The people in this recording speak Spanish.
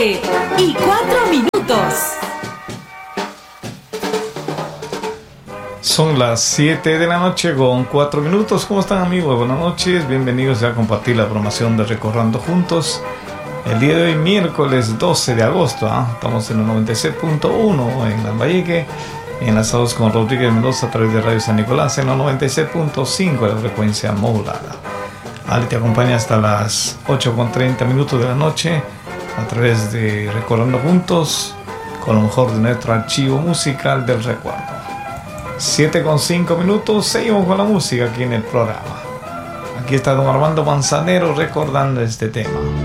7:04. Son las 7 de la noche con 4 minutos. ¿Cómo están, amigos? Buenas noches. Bienvenidos a compartir la programación de Recordando Juntos. El día de hoy, miércoles 12 de agosto, estamos en el 96.1 en Lambayeque, enlazados con Rodríguez Mendoza a través de Radio San Nicolás en el 96.5 de la frecuencia modulada. Ali te acompaña hasta las 8:30 de la noche a través de Recordando Juntos con lo mejor de nuestro archivo musical del recuerdo. 7:05, seguimos con la música aquí en el programa. Aquí está don Armando Manzanero recordando este tema.